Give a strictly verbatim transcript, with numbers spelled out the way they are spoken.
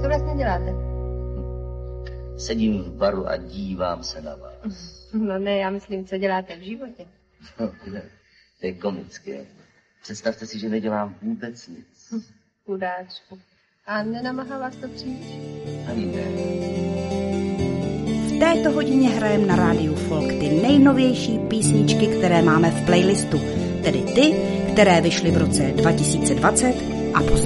Co vlastně děláte? Sedím v baru a dívám se na vás. No ne, já myslím, co děláte v životě. No, ne, to je komické. Představte si, že nedělám vůbec nic. Chudáčku. A nenamáhá vás to příliš? Ani ne. V této hodině hrajeme na rádiu Folk ty nejnovější písničky, které máme v playlistu. Tedy ty, které vyšly v roce dva tisíce dvacet a později.